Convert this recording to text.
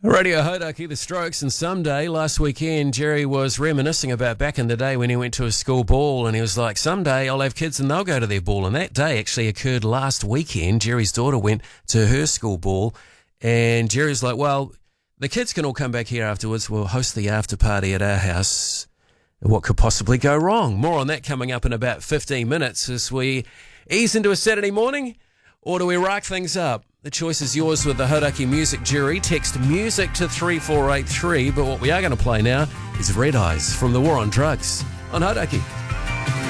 Radio Hodaki, The Strokes, and someday, last weekend, Jerry was reminiscing about back in the day when he went to a school ball, and he was like, someday I'll have kids and they'll go to their ball. And that day actually occurred last weekend. Jerry's daughter went to her school ball, and Jerry's like, well, the kids can all come back here afterwards. We'll host the after party at our house. What could possibly go wrong? More on that coming up in about 15 minutes as we ease into a Saturday morning, or do we rack things up? The choice is yours with the Hodaki Music Jury. Text music to 3483, but what we are going to play now is Red Eyes from the War on Drugs on Hodaki.